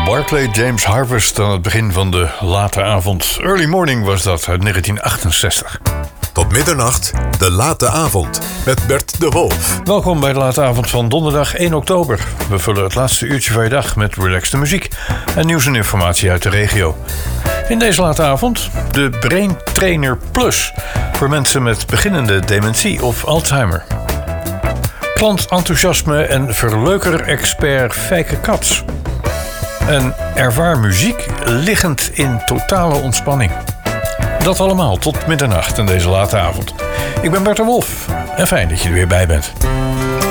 Barclay James Harvest aan het begin van de late avond. Early Morning was dat, uit 1968. Tot middernacht, de late avond, met Bert de Wolf. Welkom bij de late avond van donderdag 1 oktober. We vullen het laatste uurtje van je dag met relaxte muziek en nieuws en informatie uit de regio. In deze late avond de Brain Trainer Plus voor mensen met beginnende dementie of Alzheimer. Klantenthousiasme en verleuker-expert Fijke Kaps. En ervaar muziek liggend in totale ontspanning. Dat allemaal tot middernacht in deze late avond. Ik ben Bert de Wolf en fijn dat je er weer bij bent.